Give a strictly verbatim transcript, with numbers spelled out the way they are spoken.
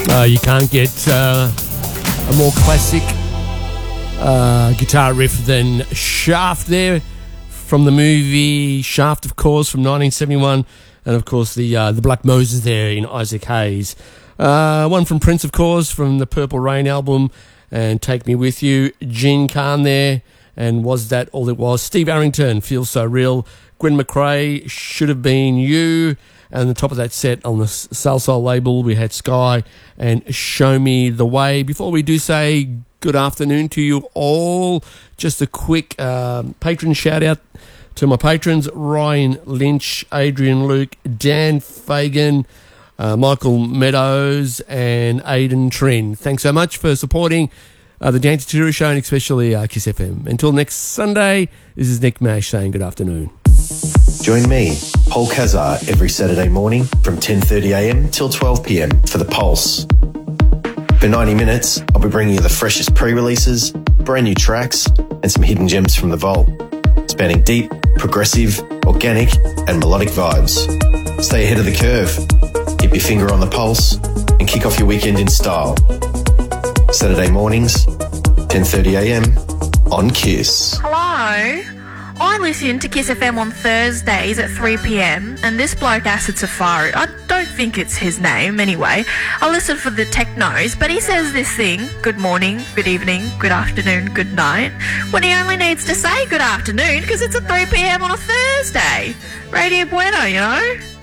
Uh, you can't get uh, a more classic uh, guitar riff than Shaft there from the movie Shaft, of course, from nineteen seventy-one, and of course the uh, the Black Moses there in Isaac Hayes. Uh, one from Prince, of course, from the Purple Rain album, and Take Me With You. Gene Khan there, and Was That All It Was? Steve Arrington, Feels So Real. Gwen McRae, Should Have Been You. And the top of that set on the Salsoul label, we had Sky and Show Me the Way. Before we do say good afternoon to you all, just a quick um, patron shout out to my patrons: Ryan Lynch, Adrian Luke, Dan Fagan, uh, Michael Meadows, and Aidan Trin. Thanks so much for supporting uh, the Dan Titira Show, and especially uh, Kiss F M. Until next Sunday, this is Nick Mash saying good afternoon. Join me, Paul Kazar, every Saturday morning from ten thirty a m till twelve p m for The Pulse. For ninety minutes, I'll be bringing you the freshest pre-releases, brand new tracks, and some hidden gems from the vault, spanning deep, progressive, organic, and melodic vibes. Stay ahead of the curve, keep your finger on the pulse, and kick off your weekend in style. Saturday mornings, ten thirty a m on Kiss. Hello? I listen to Kiss F M on Thursdays at three p m, and this bloke Acid Safari, I don't think it's his name anyway. I listen for the technos, but he says this thing, good morning, good evening, good afternoon, good night, when he only needs to say good afternoon because it's at three p m on a Thursday. Radio Bueno, you know?